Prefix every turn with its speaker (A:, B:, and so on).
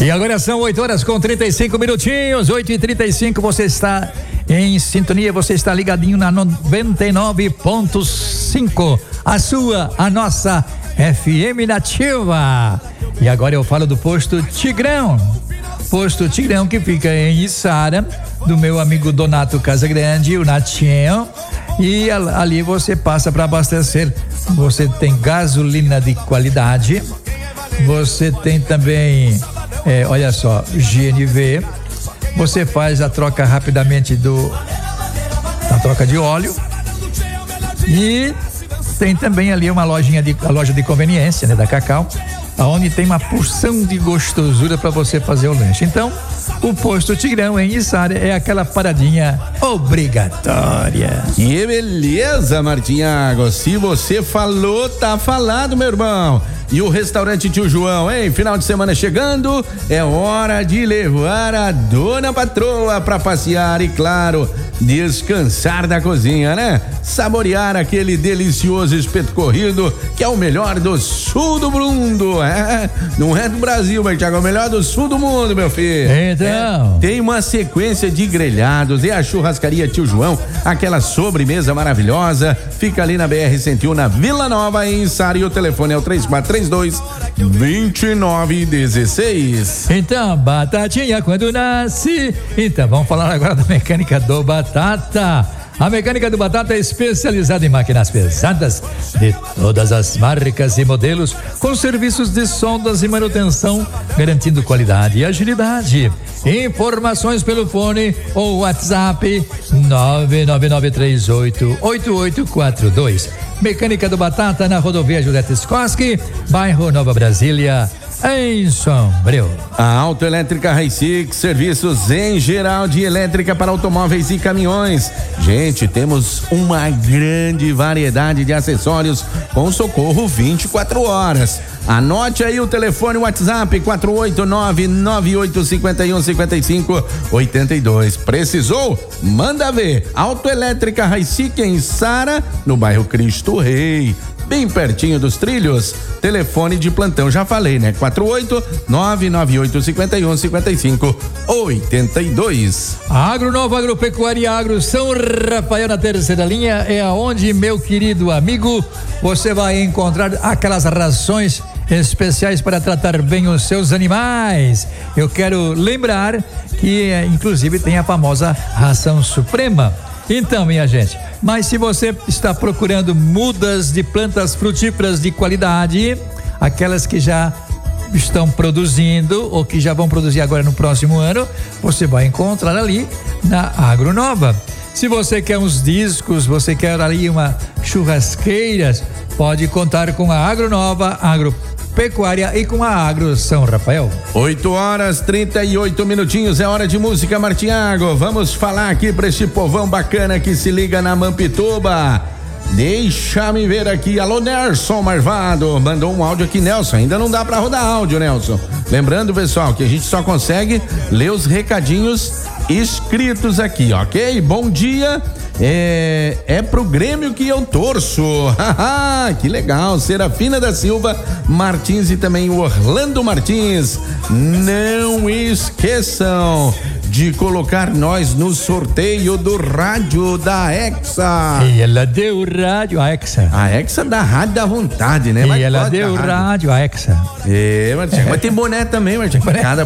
A: E agora são 8h35, 8h35, você está em sintonia, você está ligadinho na 99.5, a nossa FM nativa. E agora eu falo do Posto Tigrão. Posto Tigrão, que fica em Içara, do meu amigo Donato Casagrande, o Natinho. E ali você passa para abastecer. Você tem gasolina de qualidade. Você tem também, olha só, GNV. Você faz a troca rapidamente a troca de óleo. E tem também ali a loja de conveniência, né, da Cacau, onde tem uma porção de gostosura para você fazer o lanche. Então, o Posto Tigrão em Içara é aquela paradinha obrigatória.
B: Que beleza, Martinhago. Se você falou, tá falado, meu irmão. E o restaurante Tio João, hein? Final de semana chegando, é hora de levar a dona patroa pra passear e, claro, descansar da cozinha, né? Saborear aquele delicioso espeto corrido, que é o melhor do sul do mundo, não é do Brasil, Martinhago, é o melhor do sul do mundo, meu filho.
A: Então.
B: Tem uma sequência de grelhados, e a churrascaria Tio João, aquela sobremesa maravilhosa, fica ali na BR-101, na Vila Nova, em Içara, e o telefone é o 3432-2916.
A: Então, batatinha quando nasce. Então, vamos falar agora da mecânica do Batata. A mecânica do Batata é especializada em máquinas pesadas de todas as marcas e modelos, com serviços de soldas e manutenção, garantindo qualidade e agilidade. Informações pelo fone ou WhatsApp 999388842. Mecânica do Batata na rodovia Judete Skoski, bairro Nova Brasília, em Sombrio.
B: A Autoelétrica Hi-Six, serviços em geral de elétrica para automóveis e caminhões. Gente, temos uma grande variedade de acessórios com socorro 24 horas. Anote aí o telefone, o WhatsApp 489-9851-5582. Precisou? Manda ver. Autoelétrica Hi-Six em Içara, no bairro Cristo Rei, bem pertinho dos trilhos. Telefone de plantão, já falei, né? 489-9851-5582.
A: Agronova, Agropecuária e Agro São Rafael, na terceira linha, é aonde, meu querido amigo, você vai encontrar aquelas rações especiais para tratar bem os seus animais. Eu quero lembrar que inclusive tem a famosa ração suprema. Então, minha gente, mas se você está procurando mudas de plantas frutíferas de qualidade, aquelas que já estão produzindo ou que já vão produzir agora no próximo ano, você vai encontrar ali na Agronova. Se você quer uns discos, você quer ali uma churrasqueira, pode contar com a Agronova, Agropecuária e com a Agro São Rafael.
B: 8h38, é hora de música, Martinhago. Vamos falar aqui pra esse povão bacana que se liga na Mampituba. Deixa-me ver aqui. Alô, Nelson Marvado. Mandou um áudio aqui, Nelson. Ainda não dá pra rodar áudio, Nelson. Lembrando, pessoal, que a gente só consegue ler os recadinhos escritos aqui, ok? Bom dia. É pro Grêmio que eu torço. Que legal. Serafina da Silva Martins e também o Orlando Martins. Não esqueçam de colocar nós no sorteio do rádio da Hexa.
A: E ela deu o rádio, a Hexa.
B: A Hexa da Rádio da Vontade, né?
A: E ela deu o rádio, a Hexa.
B: Martinho, mas tem boné também, Martinho. Cada